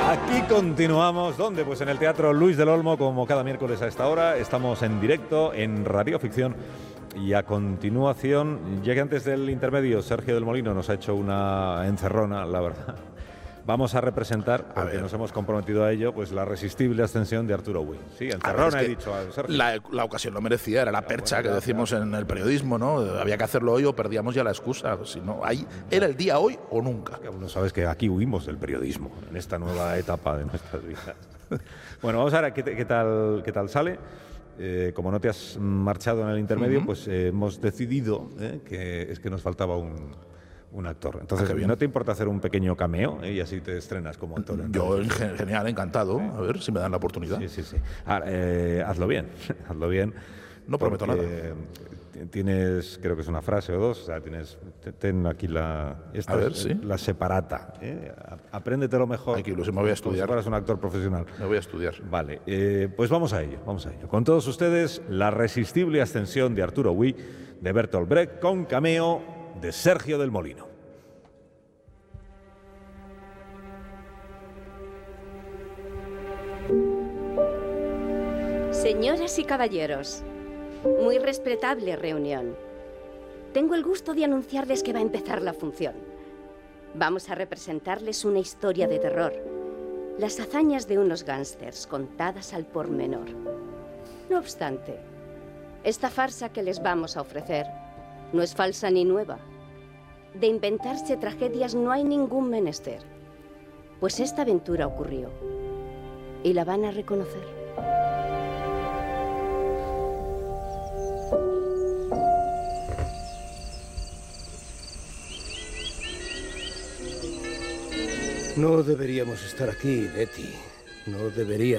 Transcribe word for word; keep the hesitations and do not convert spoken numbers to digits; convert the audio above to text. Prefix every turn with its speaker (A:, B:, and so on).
A: Aquí continuamos. ¿Dónde? Pues en el Teatro Luis del Olmo, como cada miércoles a esta hora. Estamos en directo en Radioficción. Y a continuación, ya que antes del intermedio Sergio del Molino nos ha hecho una encerrona, la verdad, vamos a representar, porque nos hemos comprometido a ello, pues la resistible ascensión de Arturo Wing. Sí, encerrona,
B: ver,
A: he dicho a Sergio.
B: La, la ocasión lo merecía, era la percha que decimos en el periodismo, ¿no? Había que hacerlo hoy o perdíamos ya la excusa. Si no, ahí era el día hoy o nunca.
A: No sabes que aquí huimos del periodismo en esta nueva etapa de nuestras vidas. Bueno, vamos a ver qué, qué tal, qué tal sale. Eh, como no te has marchado en el intermedio, uh-huh. pues eh, hemos decidido eh, que es que nos faltaba un, un actor. Entonces, ah, ¿no te importa hacer un pequeño cameo eh, y así te estrenas como actor?
B: Yo, en genial, encantado. A ver si me dan la oportunidad.
A: Sí, sí, sí. Ahora, eh, hazlo bien, hazlo bien.
B: No prometo nada.
A: Tienes, creo que es una frase o dos, o sea, tienes, ten aquí la, esta
B: a ver,
A: es,
B: ¿sí?
A: la separata. ¿eh? Apréndetelo mejor.
B: Aquí, me voy a estudiar.
A: Como si fueras un actor profesional.
B: Me voy a estudiar.
A: Vale, eh, pues vamos a ello, vamos a ello. Con todos ustedes, la resistible ascensión de Arturo Wing, de Bertolt Brecht, con cameo de Sergio del Molino.
C: Señoras y caballeros, muy respetable reunión. Tengo el gusto de anunciarles que va a empezar la función. Vamos a representarles una historia de terror. Las hazañas de unos gángsters contadas al pormenor. No obstante, esta farsa que les vamos a ofrecer no es falsa ni nueva. De inventarse tragedias no hay ningún menester. Pues esta aventura ocurrió. Y la van a reconocer.
D: No deberíamos estar aquí, Betty. No deberíamos.